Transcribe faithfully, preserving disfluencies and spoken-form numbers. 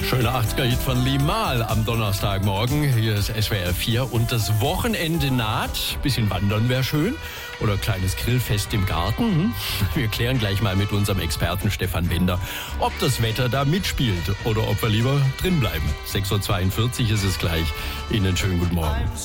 Schöner achtziger-Hit von Limahl am Donnerstagmorgen. Hier ist S W R vier und das Wochenende naht. Bisschen wandern wäre schön. Oder kleines Grillfest im Garten. Wir klären gleich mal mit unserem Experten Stefan Bender, ob das Wetter da mitspielt oder ob wir lieber drin bleiben. sechs Uhr zweiundvierzig ist es gleich. Ihnen schönen guten Morgen.